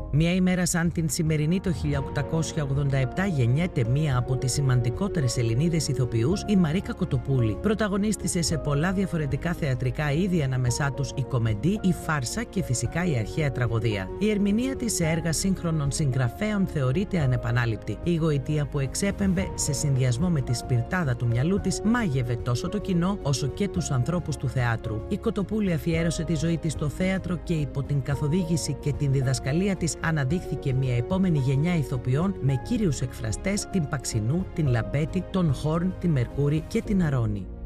Μια ημέρα σαν την σημερινή το 1887 γεννιέται μία από τις σημαντικότερες Ελληνίδες ηθοποιούς, η Μαρίκα Κοτοπούλη. Πρωταγωνίστησε σε πολλά διαφορετικά θεατρικά είδη, ανάμεσά τους η κομεντή, η φάρσα και φυσικά η αρχαία τραγωδία. Η ερμηνεία της σε έργα σύγχρονων συγγραφέων θεωρείται ανεπανάληπτη. Η γοητεία που εξέπεμπε σε συνδυασμό με τη σπιρτάδα του μυαλού της μάγευε τόσο το κοινό όσο και τους ανθρώπους του θεάτρου. Η Κοτοπούλη αφιέρωσε τη ζωή της στο θέατρο και υπό την καθοδήγηση και την διδασκαλία της αναδείχθηκε μια επόμενη γενιά ηθοποιών με κύριους εκφραστές την Παξινού, την Λαμπέτη, τον Χόρν, την Μερκούρη και την Αρώνη.